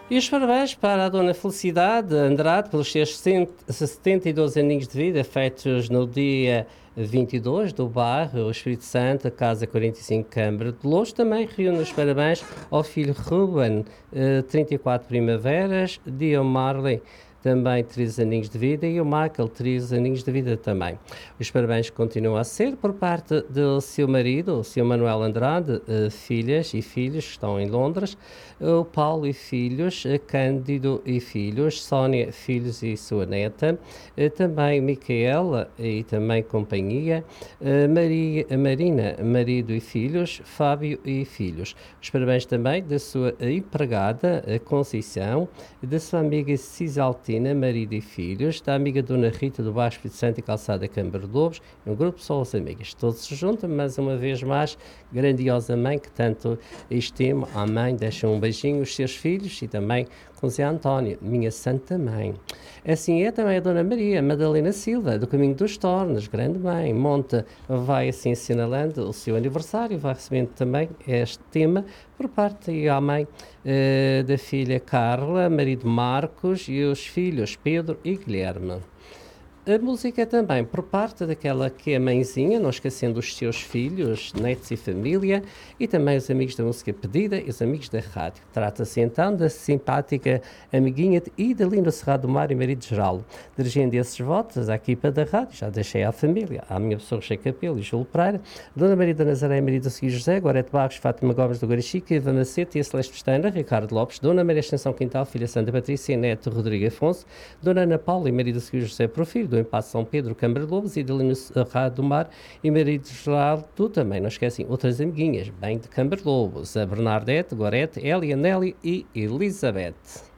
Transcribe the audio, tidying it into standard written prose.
E os parabéns para a Dona Felicidade Andrade pelos seus 72 aninhos de vida, feitos no dia 22 do bairro, o Espírito Santo, a Casa 45 Câmara de Louros. Também reúne os parabéns ao filho Ruben, 34 primaveras, Dio Marley, também 13 aninhos de vida, e o Michael, 13 aninhos de vida também. Os parabéns continuam a ser por parte do seu marido, o Sr. Manuel Andrade, filhas e filhos que estão em Londres, o Paulo e filhos, Cândido e filhos, Sónia, filhos e sua neta, também Micaela e também companhia, Marina, marido e filhos, Fábio e filhos. Os parabéns também da sua empregada, Conceição, da sua amiga Cisaltina, marido e filhos, da amiga Dona Rita do Baixo Espírito Santo e Calçada Câmara de Lobos, um grupo só os amigas. Todos se juntam, mas uma vez mais, grandiosa mãe que tanto estimo, a mãe, deixa um beijinho aos seus filhos e também com Zé António, minha santa mãe. Assim é também a Dona Maria Madalena Silva, do Caminho dos Tornos, grande mãe. Monta vai assim assinalando o seu aniversário, vai recebendo também este tema por parte da mãe da filha Carla, marido Marcos e os filhos Pedro e Guilherme. A música também por parte daquela que é a mãezinha, não esquecendo os seus filhos, netos e família, e também os amigos da música pedida e os amigos da rádio. Trata-se então da simpática amiguinha de Idalino Serrado do Mar e marido Geraldo. Dirigindo esses votos à equipa da rádio, já deixei à família, à minha pessoa Cheio Capelo e Júlio Pereira, Dona Maria da Nazaré, marido do Sr. José, Gorete Barros, Fátima Gomes do Guarichica, Eva Macete e a Celeste Pestana, Ricardo Lopes, Dona Maria Extensão Quintal, filha Santa Patrícia, neto Rodrigo Afonso, Dona Ana Paula e marido do Sr. José Profilho, do Impasse São Pedro, Câmara de Lobos, e Idalino Serrado do Mar e marido Geraldo, também não esquecem outras amiguinhas, bem de Câmara de Lobos, a Bernardete, Gorete, Elia, Nelly e Elizabeth.